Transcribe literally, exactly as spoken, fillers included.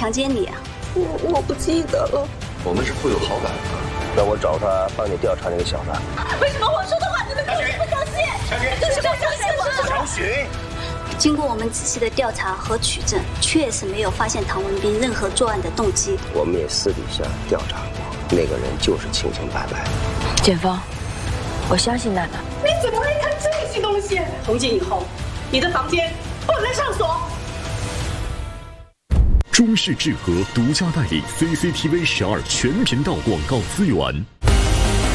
强奸你啊？ 我我不记得了。 我们是互有好感的。 让我找他帮你调查那个小子。 为什么我说的话你们就是不相信？就是不相信我。 小许， 经过我们仔细的调查和取证，确实没有发现唐文斌任何作案的动机。 我们也私底下调查过，那个人就是清清白白。 检方，我相信娜娜。 你怎么会看这些东西？从今以后，你的房间不能上锁。 中视智和独家代理 C C T V 十二全频道广告资源。